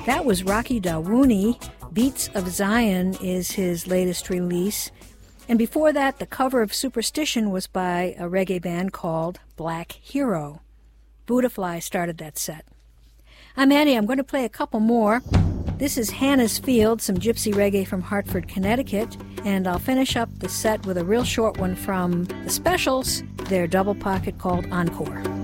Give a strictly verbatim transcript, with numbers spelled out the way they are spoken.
That was Rocky Dawouni. Beats of Zion is his latest release. And before that, the cover of Superstition was by a reggae band called Black Hero. Budafly started that set. I'm Annie. I'm going to play a couple more. This is Hannah's Field, some gypsy reggae from Hartford, Connecticut. And I'll finish up the set with a real short one from The Specials, their double pocket called Encore.